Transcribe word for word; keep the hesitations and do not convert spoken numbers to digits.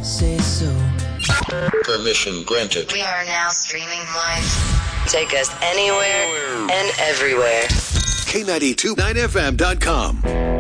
say so. Permission granted. We are now streaming live. Take us anywhere and everywhere. K ninety-two point nine F M dot com.